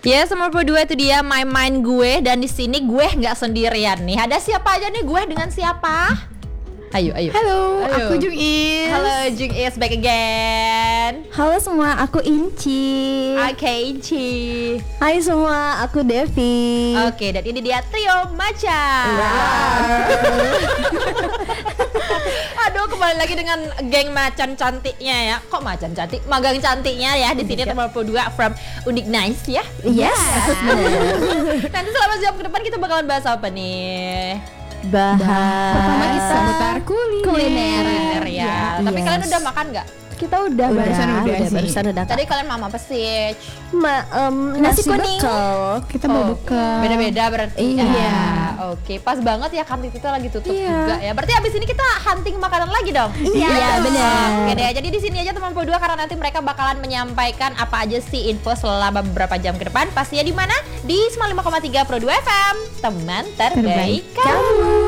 Ya, nomor 2 itu dia My Mind gue. Dan di sini gue nggak sendirian nih. Ada siapa aja nih? Gue dengan siapa? Ayo. Halo, aku Jung Is. Halo, Jung Is back again. Halo semua, aku Inci. Oke, Inci. Hai semua, aku Devi. Oke, dan ini dia Trio Macan. Aduh, kembali lagi dengan geng macan cantiknya ya. Kok macan cantik? Magang cantiknya ya. Di sini nomor 2 from Unique Nice ya. Yes. Nanti selama jam ke depan kita bakalan bahas apa nih? Pertama kita seputar Kuliner ya. Tapi kalian udah makan nggak? Kita udah barusan udah. Tadi kalian mama pesich. Nasi kuning. bekel. Kita mau buka. Beda-beda berarti. Iya. Oke, pas banget ya kantin kita lagi tutup Iya. juga ya. Berarti abis ini kita hunting makanan lagi dong. Iya, benar. Oke deh, jadi di sini aja teman dua karena nanti mereka bakalan menyampaikan apa aja sih info selama beberapa jam ke depan. Pastinya di mana? Di 95,3 Pro 2 FM. Teman terbaik kamu.